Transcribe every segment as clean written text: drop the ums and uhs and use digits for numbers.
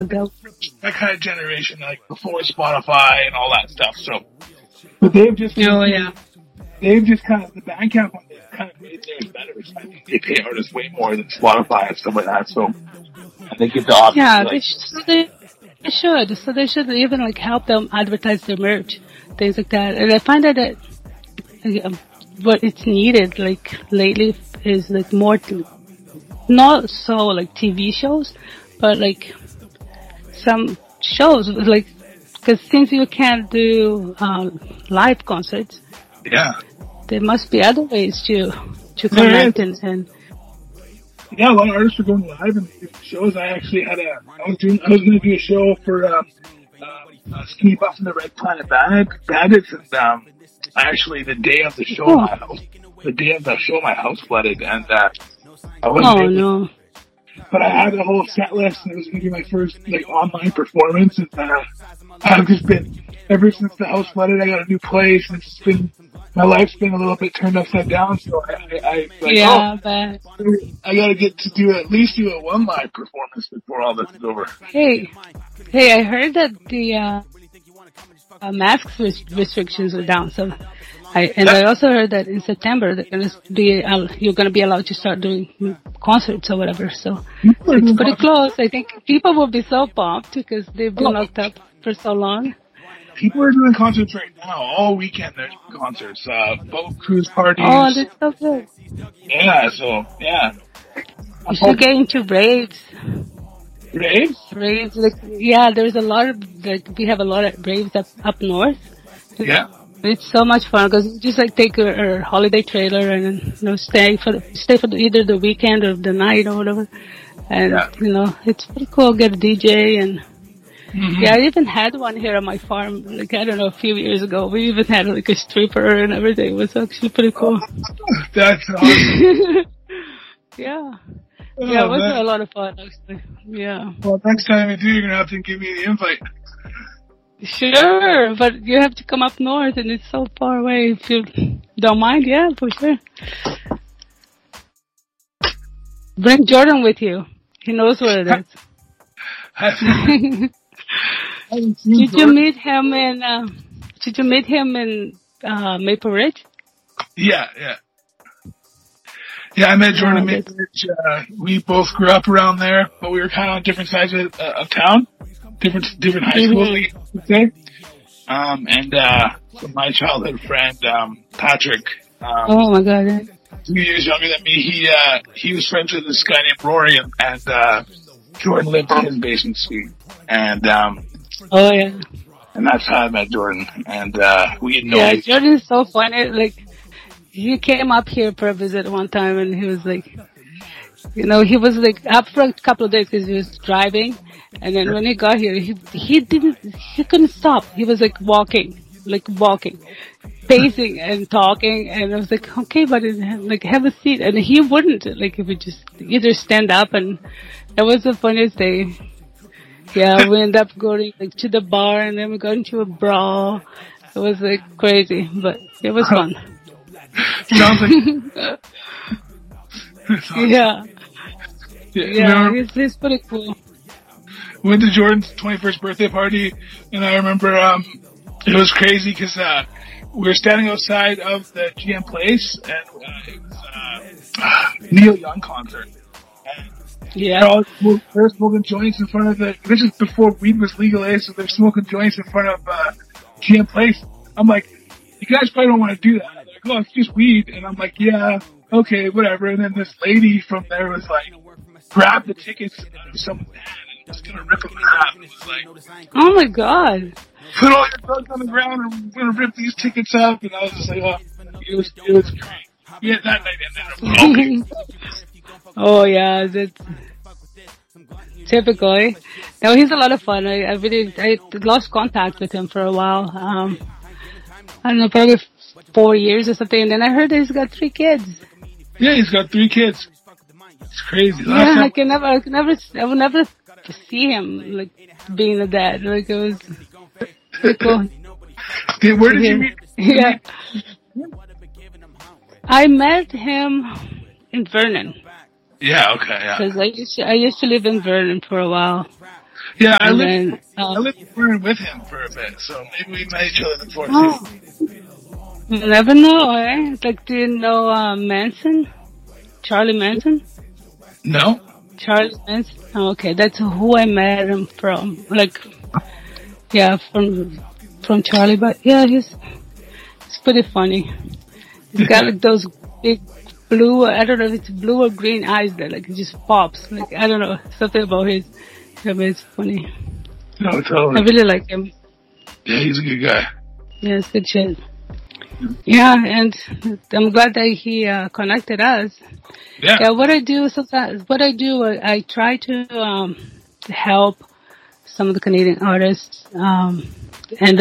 that kind of generation, like before Spotify and all that stuff. So, but they've just kind of the Bandcamp one kind of made theirs better. I think they pay artists way more than Spotify and stuff like that. So, I think it's obvious. Yeah, they should. So they should even like help them advertise their merch, things like that. And I find that what it's needed like lately is like more, not so like TV shows, but like some shows like, because since you can't do live concerts, there must be other ways to connect and yeah, a lot of artists are going live and doing shows. I actually had I was going to do a show for Skinny Buff and the Red Planet Bandits, and actually the day of the show, my house flooded, and I wasn't able to. But I had a whole set list, and it was going to be my first like online performance. And I've just been, ever since the house flooded, I got a new place, and it's been, my life's been a little bit turned upside down. So I got to get to at least do a one live performance before all this is over. Hey, I heard that the masks restrictions are down. So I also heard that in September you're going to be allowed to start doing concerts or whatever. So it's pretty close. I think people will be so pumped because they've been locked up for so long. People are doing concerts right now. All weekend there's concerts, boat cruise parties. Oh, that's so good. Yeah, so yeah. You should get into raves. Raves? Raves, like, yeah. There's a lot of we have a lot of raves up north. Yeah. It's so much fun because you just like take a holiday trailer and stay for either the weekend or the night or whatever, and it's pretty cool. Get a DJ and I even had one here on my farm. Like I don't know, a few years ago, we even had like a stripper and everything. It was actually pretty cool. That's awesome. Yeah. Yeah, it was a lot of fun actually. Yeah. Well, next time you do, you're gonna have to give me the invite. Sure, but you have to come up north, and it's so far away. If you don't mind, yeah, for sure. Bring Jordan with you. He knows where it is. Did you meet him in Maple Ridge? Yeah. Yeah, I met Jordan in Maple Ridge. We both grew up around there, but we were kind of on different sides of town. Different high schools, I would say. So my childhood friend, Patrick, oh my God, 2 years younger than me, he was friends with this guy named Rory, and Jordan lived in his basement suite. And, and that's how I met Jordan. And, we had no idea. Jordan is so funny. Like, he came up here for a visit one time, and he was like, he was like up for a couple of days because he was driving. And then when he got here, he couldn't stop. He was like walking, pacing and talking. And I was like, okay, but like have a seat. And he wouldn't. Like he would just either stand up, and that was the funniest day. Yeah, we ended up going like to the bar, and then we got into a brawl. It was like crazy, but it was fun. Sounds like yeah, he's pretty cool. Went to Jordan's 21st birthday party, and I remember it was crazy because we were standing outside of the GM Place, and it was Neil Young concert. And they're smoking joints in front of this is before weed was legal, so they're smoking joints in front of GM Place. I'm like, you guys probably don't want to do that. They're like, oh, it's just weed. And I'm like, yeah, okay, whatever. And then this lady from there was like, grab the tickets out of someone's hand. Just gonna rip them in half. It was like, oh my God! Put all your drugs on the ground, and we're gonna rip these tickets up. And I was just like, oh, it was great. Yeah, that night ended up. Okay. Oh yeah, that's typically. No, he's a lot of fun. I lost contact with him for a while. I don't know, probably 4 years or something. And then I heard that he's got 3 kids. Yeah, he's got 3 kids. It's crazy. Yeah, I would never see him like being a dad. Like it was pretty cool. Where did you meet? Yeah, I met him in Vernon. Yeah, okay, yeah. Because I used to live in Vernon for a while. Yeah, And then, I lived in Fern with him for a bit, so maybe we met each other before too. oh, you never know, eh? Like, do you know Manson? Charlie Manson? No? Charlie Manson? Oh, okay, that's who I met him from. Like, yeah, from Charlie, but yeah, he's pretty funny. He's got like those big blue, I don't know if it's blue or green eyes that like it just pops. Like, I don't know, something about his, I mean, it's funny. No, I totally. really like him. Yeah, he's a good guy. Yeah, it's good shit. Yeah, and I'm glad that he connected us. Yeah. Yeah, what I do sometimes, I try to help some of the Canadian artists, and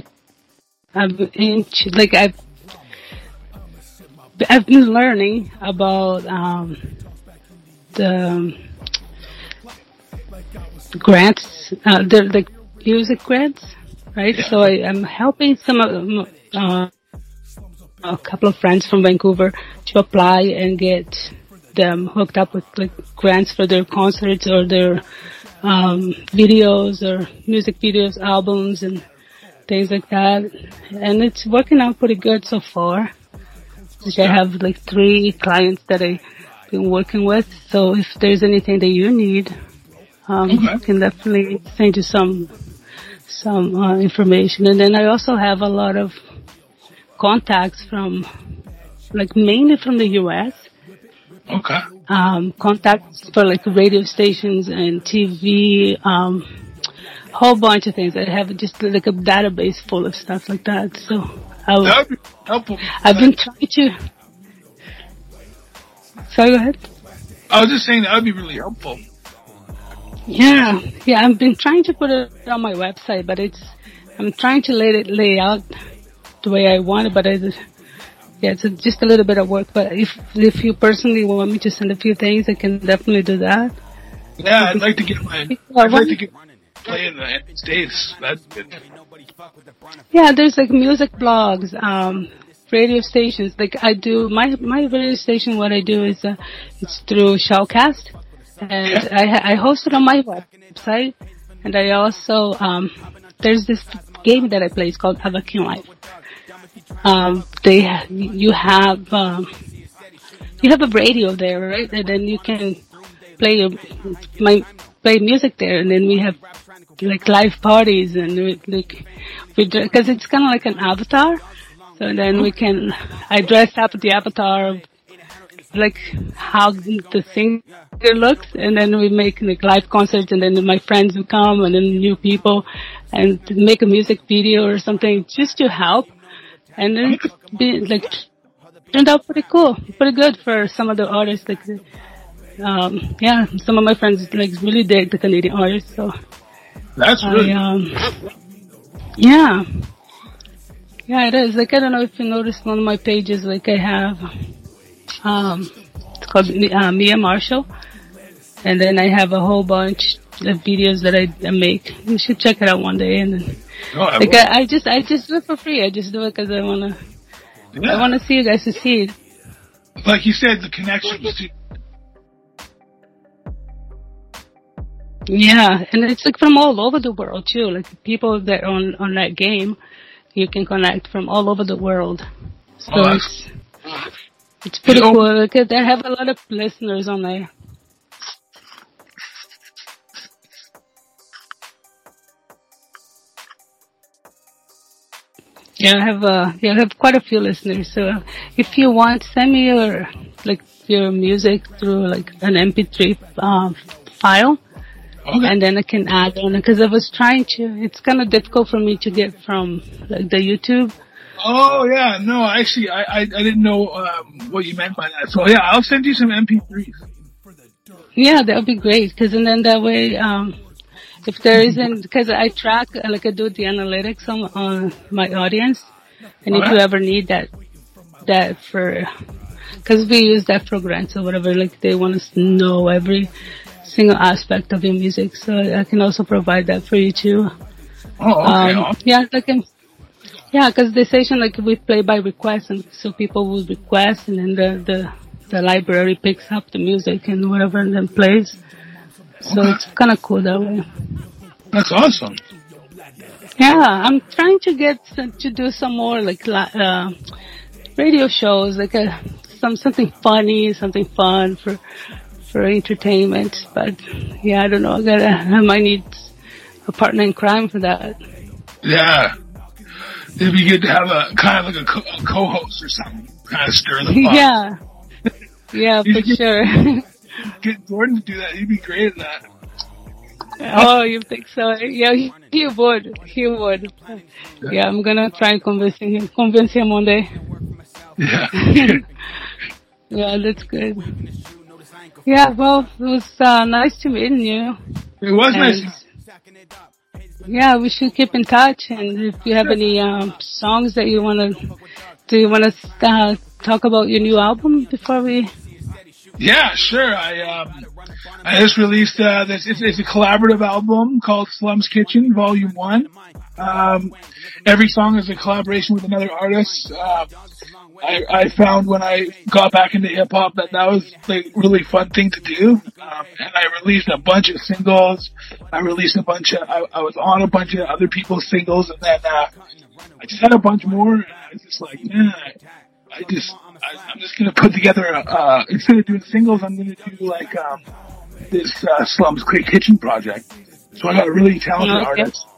I've been learning about the grants, the music grants, right? Yeah. So I'm helping some of a couple of friends from Vancouver to apply and get them hooked up with like grants for their concerts or their videos or music videos, albums, and things like that. And it's working out pretty good so far. I have like 3 clients that I've been working with. So if there's anything that you need, I can definitely send you some information. And then I also have a lot of contacts from, like, mainly from the U.S. Okay. Contacts for like radio stations and TV, whole bunch of things. I have just like a database full of stuff like that. So That would be helpful. I've been trying to. Sorry, go ahead. I was just saying that would be really helpful. Yeah, I've been trying to put it on my website, but I'm trying to lay out the way I want it, but it's just a little bit of work. But if you personally want me to send a few things, I can definitely do that. Yeah, I'd like to get play in the States. That's good. Yeah, there's like music blogs, radio stations. Like I do my radio station. What I do is it's through Shoutcast, and I host it on my website. And I also there's this game that I play. It's called Avakin Life. You have a radio there, right? And then you can play music there, and then we have like live parties, and because it's kind of like an avatar. So then I dress up the avatar of like how the singer looks, and then we make like live concerts, and then my friends will come, and then new people, and make a music video or something just to help. And then it's turned out pretty cool, pretty good for some of the artists. Like, some of my friends like really dig the Canadian artists. So that's really yeah, it is. Like, I don't know if you noticed one of my pages. Like I have, it's called Mia Marshall, and then I have a whole bunch of videos that I make. You should check it out one day. And then, I just do it for free. I just do it because I wanna see you guys succeed. Like you said, the connections to. Yeah, and it's like from all over the world too. Like people that are on that game, you can connect from all over the world. So it's pretty cool. Like, I have a lot of listeners on there. Yeah, I have quite a few listeners. So if you want, send me your music through like an MP3 file. Okay. And then I can add on it, because I was trying to. It's kind of difficult for me to get from like the YouTube. Oh yeah, no, actually, I didn't know what you meant by that. So yeah, I'll send you some MP3s. Yeah, that would be great, because then that way, if there isn't, because I track, like I do the analytics on my audience, and if you ever need that for, because we use that for grants or whatever, like they want us to know every single aspect of your music, so I can also provide that for you too. Oh, okay. Because the station, like, we play by request, and so people will request, and then the library picks up the music and whatever, and then plays. So it's kind of cool that way. That's awesome. Yeah, I'm trying to get to do some more like radio shows, like something funny, something fun for entertainment. But yeah, I don't know. I might need a partner in crime for that. Yeah, it'd be good to have a kind of like a co-host or something, kind of stir the pot. Yeah, yeah, for sure. Get Jordan to do that. He'd be great at that. Oh, you think so? Yeah, he would. He would. Yeah, I'm gonna try and convince him one day. Yeah. Yeah, that's good. Yeah, well, it was nice to meet you. It was nice. Yeah, we should keep in touch. And if you have any songs that you wanna talk about your new album before we? Yeah, sure. I just released it's a collaborative album called Slums Kitchen Volume 1. Every song is a collaboration with another artist. I found when I got back into hip hop that was like a really fun thing to do. And I released a bunch of singles. I was on a bunch of other people's singles, and then I just had a bunch more. And I was just like, man, I'm just gonna put together instead of doing singles, I'm gonna do like this Slums Kitchen project. So I got a really talented artist.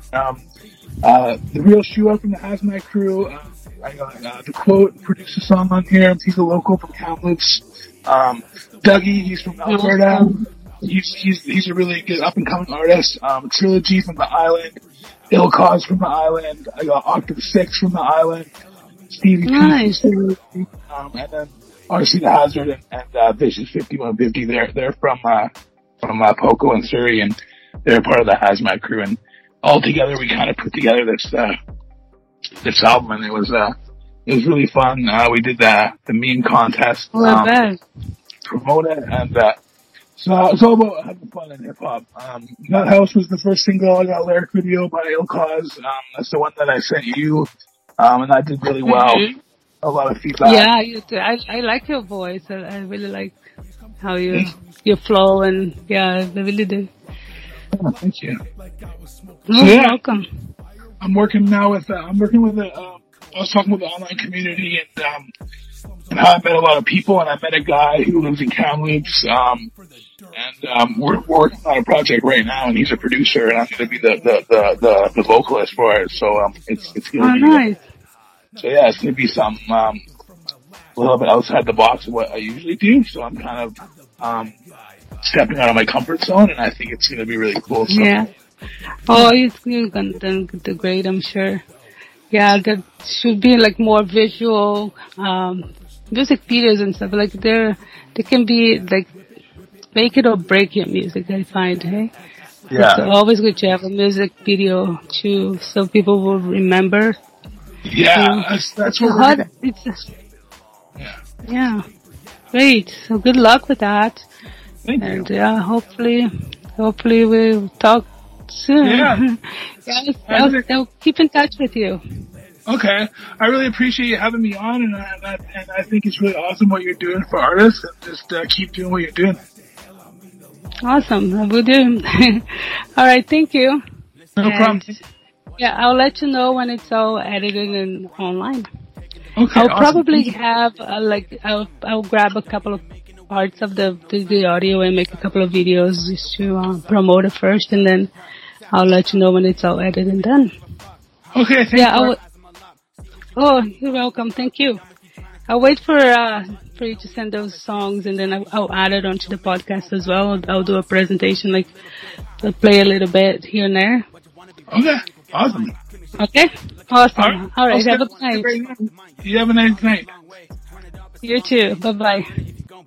The Real Shoe Up from the Hazmat Crew. I got The Quote produced a song on here. He's a local from Kamloops. Dougie, he's from Alberta. He's a really good up and coming artist. Trilogy from the island. Ill Cause from the island. I got Octave 6 from the island. Stevie nice. P. And then RC the Hazard and Vicious 5150. They're from Poco and Surrey, and they're part of the Hazmat Crew. And all together, we kind of put together this album, and it was really fun. We did the meme contest to promote it, and so it's all about having fun in hip hop. That House was the first single. I got a lyric video by Ill Cause. That's the one that I sent you, and that did really well. Mm-hmm. A lot of feedback. Yeah, you do. I like your voice. I really like how your flow, and yeah, I really do. Oh, thank you. You're welcome. I'm working now with I was talking with the online community and how I met a lot of people, and I met a guy who lives in Kamloops, and we're working on a project right now, and he's a producer, and I'm going to be the vocalist for it. So it's going to be nice. So yeah, it's going to be some a little bit outside the box of what I usually do. So I'm kind of stepping out of my comfort zone, and I think it's going to be really cool. So. Yeah. Oh, you're gonna do great, I'm sure. Yeah, there should be like more visual music videos and stuff. Like they can be like make it or break your music, I find, hey? Yeah. It's always good to have a music video too, so people will remember. Yeah, that's what Yeah. Great. So good luck with that. Thank you. And yeah, hopefully we'll talk soon. Yeah. I'll keep in touch with you. Okay. I really appreciate you having me on, and I think it's really awesome what you're doing for artists, and just keep doing what you're doing. Awesome. I will do. All right. Thank you. No problem. Yeah, I'll let you know when it's all edited and online. Okay. I'll awesome. probably have I'll grab a couple of parts of the audio and make a couple of videos just to promote it first, and then I'll let you know when it's all edited and done. Okay. Thank you. Oh, you're welcome. Thank you. I'll wait for you to send those songs, and then I'll add it onto the podcast as well. I'll do a presentation, like I'll play a little bit here and there. Okay. Awesome. Okay. Awesome. All right. Have a good night. You have a nice night. You too. Bye bye.